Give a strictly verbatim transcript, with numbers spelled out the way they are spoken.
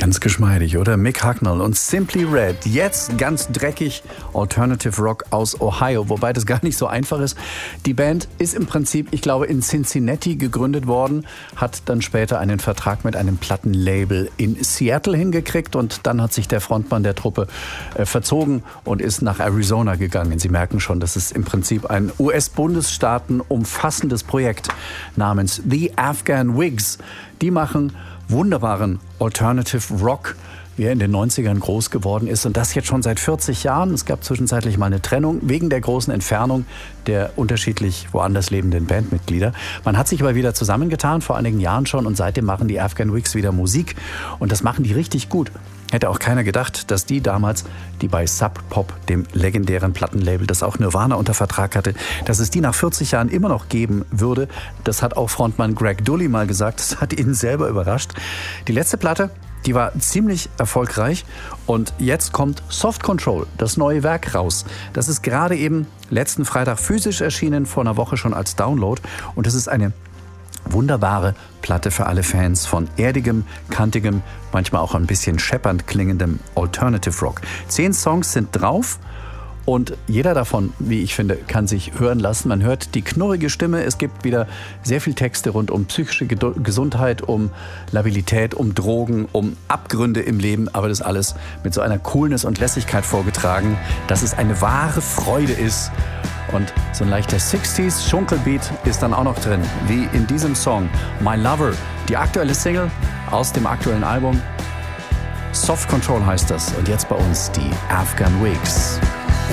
Ganz geschmeidig, oder? Mick Hucknall und Simply Red. Jetzt ganz dreckig Alternative Rock aus Ohio, wobei das gar nicht so einfach ist. Die Band ist im Prinzip, ich glaube, in Cincinnati gegründet worden, hat dann später einen Vertrag mit einem Plattenlabel in Seattle hingekriegt und dann hat sich der Frontmann der Truppe äh, verzogen und ist nach Arizona gegangen. Sie merken schon, das ist im Prinzip ein U S-Bundesstaaten umfassendes Projekt namens The Afghan Whigs. Die machen wunderbaren Alternative Rock, wie er in den neunzigern groß geworden ist. Und das jetzt schon seit vierzig Jahren. Es gab zwischenzeitlich mal eine Trennung wegen der großen Entfernung der unterschiedlich woanders lebenden Bandmitglieder. Man hat sich aber wieder zusammengetan, vor einigen Jahren schon. Und seitdem machen die Afghan Whigs wieder Musik. Und das machen die richtig gut. Hätte auch keiner gedacht, dass die damals, die bei Sub Pop, dem legendären Plattenlabel, das auch Nirvana unter Vertrag hatte, dass es die nach vierzig Jahren immer noch geben würde. Das hat auch Frontmann Greg Dulli mal gesagt. Das hat ihn selber überrascht. Die letzte Platte, die war ziemlich erfolgreich. Und jetzt kommt Soft Control, das neue Werk, raus. Das ist gerade eben letzten Freitag physisch erschienen, vor einer Woche schon als Download. Und das ist eine wunderbare Platte für alle Fans von erdigem, kantigem, manchmal auch ein bisschen scheppernd klingendem Alternative Rock. Zehn Songs sind drauf und jeder davon, wie ich finde, kann sich hören lassen. Man hört die knurrige Stimme, es gibt wieder sehr viel Texte rund um psychische Gesundheit, um Labilität, um Drogen, um Abgründe im Leben, aber das alles mit so einer Coolness und Lässigkeit vorgetragen, dass es eine wahre Freude ist. Und so ein leichter sixties Schunkelbeat ist dann auch noch drin, wie in diesem Song My Lover, die aktuelle Single aus dem aktuellen Album. Soft Control heißt das. Und jetzt bei uns die Afghan Whigs.